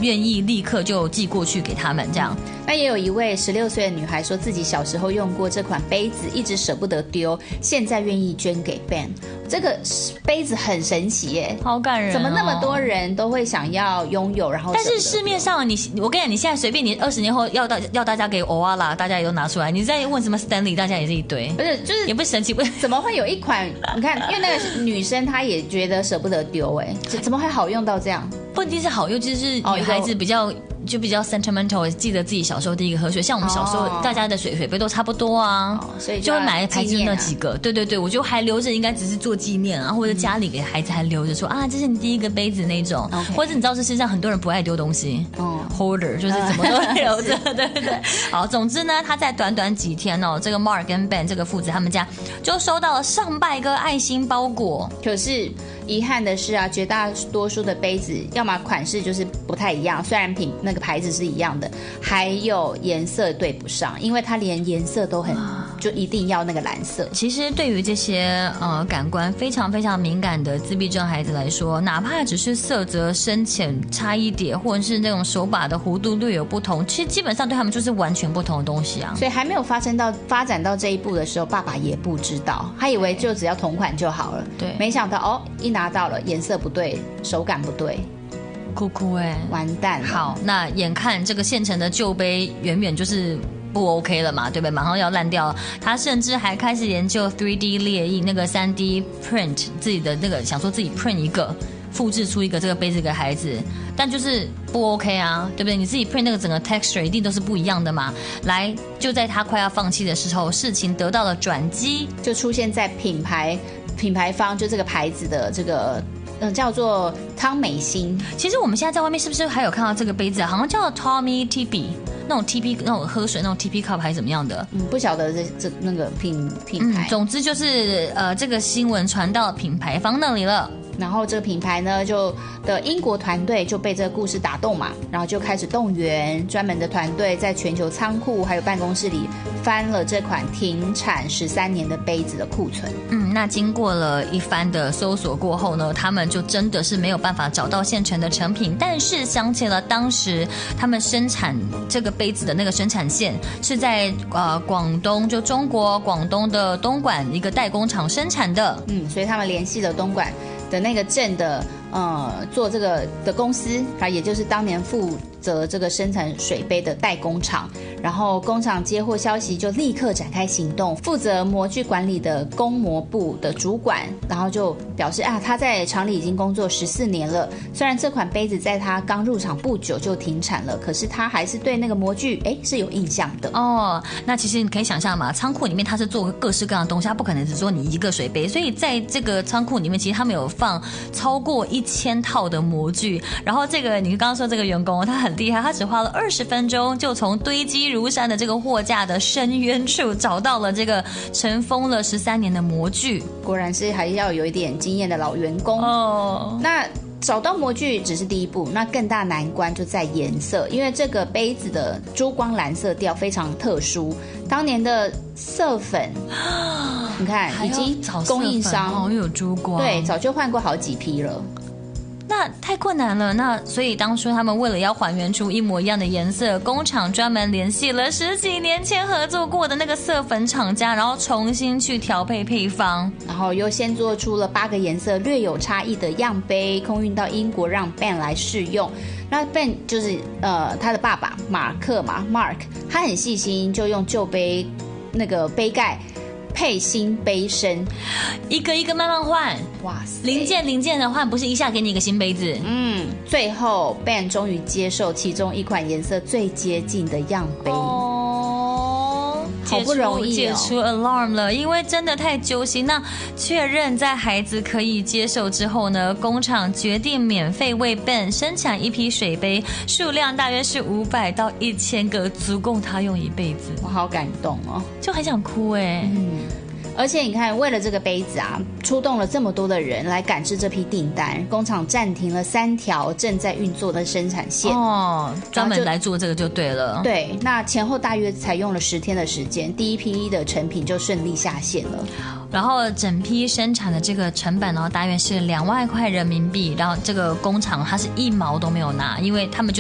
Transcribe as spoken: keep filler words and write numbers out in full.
愿意立刻就寄过去给他们这样。 那也有一位十六岁的女孩说自己小时候用过这款杯子，一直舍不得丢，现在愿意捐给 Ben。 这个杯子很神奇耶， 好感人、哦、 怎么那么多人都会想要拥有，然后但是市面上你我跟你讲，你现在随便你二十年后要大要大家给欧阿拉，大家也都拿出来，你再问什么 Stanley， 大家也是一堆， 不是就是也不神奇，不是怎么会有一款你看，因为那个女生她也觉得舍不得丢，哎，怎么会好用到这样？ 不一定是好用，就是女孩子比较、哦、就比较 sentimental， 记得自己小时候第一个喝水，像我们小时候、哦、大家的水水杯都差不多啊， 哦、所以 就, 就会买牌子那几个，对对对，我就还留着，应该只是做纪念啊，或者家里给孩子还留着说、嗯、啊，这是你第一个杯子那种， okay. 或者你知道这世界上很多人不爱丢东西，哦 ，hoarder 就是怎么都留着，对对对。好，总之呢，他在短短几天哦，这个 Mark 跟 Ben 这个父子他们家就收到了上百个爱心包裹， 可是遗憾的是啊，绝大多数的杯子要么款式就是不太一样，虽然品那个牌子是一样的，还有颜色对不上，因为它连颜色都很就一定要那个蓝色。 其实对于这些呃感官非常非常敏感的自闭症孩子来说，哪怕只是色泽深浅差一点，或者是那种手把的弧度略有不同，其实基本上对他们就是完全不同的东西啊。 所以还没有发生到发展到这一步的时候，爸爸也不知道，他以为就只要同款就好了， 对， 没想到哦，一拿到了颜色不对，手感不对。 哭哭哎， 完蛋了！ 好，那眼看这个现成的旧杯远远就是不 OK 了嘛，对不对？马上要烂掉了。他甚至还开始研究 三 D 列印，那个 三 D print 自己的那个，想说自己 print 一个，复制出一个这个杯子给孩子，但就是不 OK 啊，对不对？你自己 print 那个整个 texture 一定都是不一样的嘛。来，就在他快要放弃的时候，事情得到了转机， 就出现在品牌品牌方就这个牌子的这个。嗯，叫做汤美心。 其实我们现在在外面是不是还有看到这个杯子啊？好像叫 Tommy Tippy， 那种 T P 那种喝水那种 T P cup 还是怎么样的？ 嗯，不晓得这这那个品品牌。 嗯，总之就是呃，这个新闻传到品牌方那里了。 然后这个品牌呢，就的英国团队就被这个故事打动嘛，然后就开始动员专门的团队，在全球仓库还有办公室里翻了这款停产十三年的杯子的库存。 嗯，那经过了一番的搜索过后呢，他们就真的是没有办法找到现成的成品，但是想起了当时他们生产这个杯子的那个生产线是在呃广东，就中国广东的东莞一个代工厂生产的。 嗯，所以他们联系了东莞的那个镇的呃做这个的公司啊，也就是当年负责这个生产水杯的代工厂，然后工厂接获消息就立刻展开行动，负责模具管理的工模部的主管，然后就表示啊，他在厂里已经工作十四年了，虽然这款杯子在他刚入场不久就停产了，可是他还是对那个模具哎是有印象的哦。那其实你可以想象嘛，仓库里面他是做各式各样的东西，他不可能只做你一个水杯，所以在这个仓库里面，其实他们有放超过一千套的模具，然后这个你刚刚说这个员工他很厉害，他只花了二十分钟就从堆积如山的这个货架的深渊处找到了这个尘封了十三年的模具， 果然是还要有一点经验的老员工哦。 那找到模具只是第一步，那更大难关就在颜色，因为这个杯子的珠光蓝色调非常特殊，当年的色粉你看已经供应商、 哦、有珠光， 对，早就换过好几批了， 那太困难了。那所以当初他们为了要还原出一模一样的颜色，工厂专门联系了十几年前合作过的那个色粉厂家，然后重新去调配配方， 然后又先做出了八个颜色略有差异的样杯，空运到英国让 Ben 来试用。那 Ben 就是呃他的爸爸马克嘛 Mark， 他很细心，就用旧杯那个杯盖配新杯身， 一个一个慢慢换，哇塞，零件零件的换，不是一下给你一个新杯子。 嗯，最后 Ben 终于接受其中一款颜色最接近的样杯。哦，好不容易解除 alarm 了，因为真的太揪心。那确认在孩子可以接受之后呢，工厂决定免费为 Ben 生产一批水杯，数量大约是五百到一千个，足够他用一辈子。 我好感动哦， 就很想哭哎。嗯。 而且你看，为了这个杯子啊，出动了这么多的人来赶制这批订单，工厂暂停了三条正在运作的生产线哦，专门来做这个就对了。 对，那前后大约才用了十天的时间，第一批的成品就顺利下线了。 然后整批生产的这个成本呢，大约是两万块人民币。然后这个工厂它是一毛都没有拿，因为他们就